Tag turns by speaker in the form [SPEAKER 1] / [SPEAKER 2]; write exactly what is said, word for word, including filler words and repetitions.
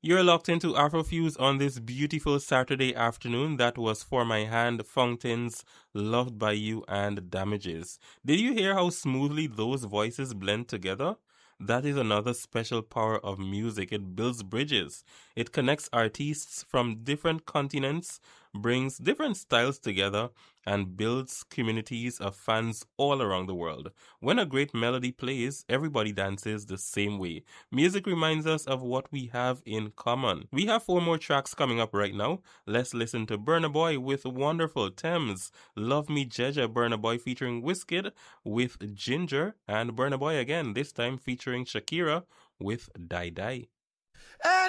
[SPEAKER 1] You're locked into Afrofuse on this beautiful Saturday afternoon. That was For My Hand, Fountains, Loved by You, and Damages. Did you hear how smoothly those voices blend together? That is another special power of music. It builds bridges. It connects artists from different continents, brings different styles together, and builds communities of fans all around the world. When a great melody plays, everybody dances the same way. Music reminds us of what we have in common. We have four more tracks coming up right now. Let's listen to Burna Boy with Wonderful, Thames, Love Me Jeja, Burna Boy featuring Wizkid with Ginger, and Burna Boy again, this time featuring Shakira with Die Die.